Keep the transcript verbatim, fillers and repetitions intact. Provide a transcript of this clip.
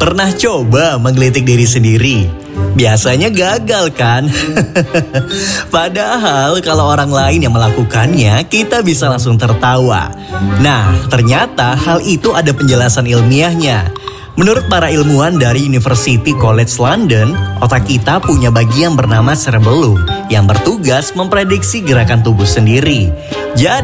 Pernah coba menggelitik diri sendiri? Biasanya gagal kan? Padahal kalau orang lain yang melakukannya, kita bisa langsung tertawa. Nah, ternyata hal itu ada penjelasan ilmiahnya. Menurut para ilmuwan dari University College London, otak kita punya bagian bernama cerebellum yang bertugas memprediksi gerakan tubuh sendiri. Jadi